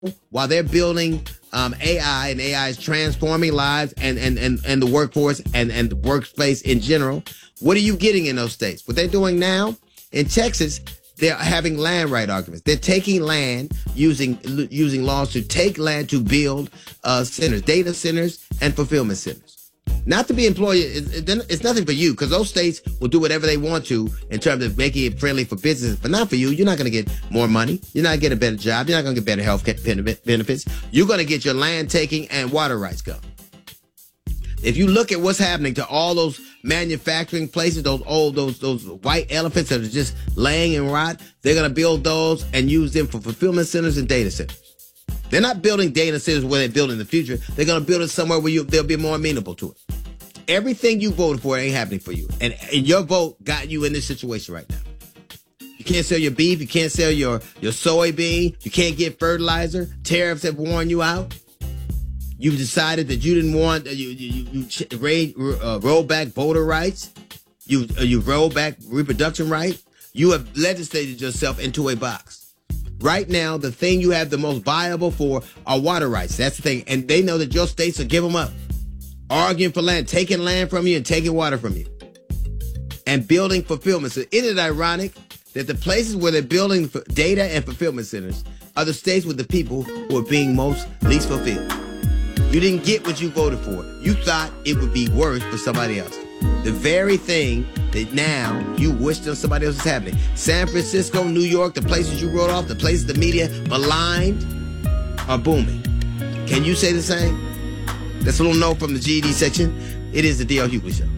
while they're building AI, and AI is transforming lives and the workforce and the workplace in general. What are you getting in those states? What they're doing now in Texas, they're having land right arguments. They're taking land using laws to take land to build centers, data centers and fulfillment centers. Not to be employed, it's nothing for you, because those states will do whatever they want to in terms of making it friendly for business, but not for you. You're not going to get more money. You're not going to get a better job. You're not going to get better health benefits. You're going to get your land taking and water rights gone. If you look at what's happening to all those manufacturing places, those white elephants that are just laying in rot, they're going to build those and use them for fulfillment centers and data centers. They're not building data centers where they build in the future. They're going to build it somewhere where they'll be more amenable to it. Everything you voted for ain't happening for you. And your vote got you in this situation right now. You can't sell your beef. You can't sell your soybean. You can't get fertilizer. Tariffs have worn you out. You've decided that you didn't want, roll back voter rights. You roll back reproduction rights. You have legislated yourself into a box. Right now, the thing you have the most viable for are water rights. That's the thing. And they know that your states will give them up. Arguing for land, taking land from you and taking water from you. And building fulfillment. So isn't it ironic that the places where they're building data and fulfillment centers are the states with the people who are being least fulfilled? You didn't get what you voted for. You thought it would be worse for somebody else. The very thing that now you wish that somebody else is happening. San Francisco, New York, the places you wrote off, the places the media maligned are booming. Can you say the same? That's a little note from the GED section. It is the D.L. Hughley Show.